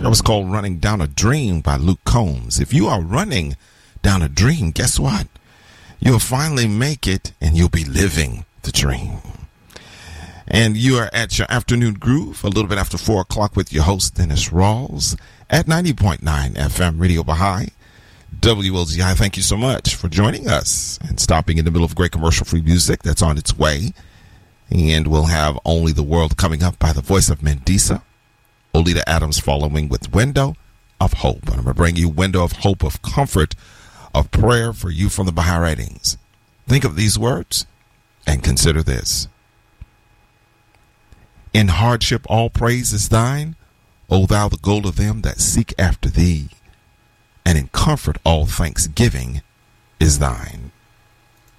That was called Running Down a Dream by Luke Combs. If you are running down a dream, guess what? You'll finally make it and you'll be living the dream. And you are at your afternoon groove a little bit after 4 o'clock with your host, Dennis Rawls, at 90.9 FM Radio Baha'i, WLZI. Thank you so much for joining us and stopping in the middle of great commercial-free music that's on its way. And we'll have Only the World coming up by the voice of Mandisa. Olita Adams following with Window of Hope. And I'm going to bring you Window of Hope, of comfort, of prayer for you from the Baha'i Writings. Think of these words and consider this. In hardship all praise is thine, O thou the goal of them that seek after thee. And in comfort all thanksgiving is thine.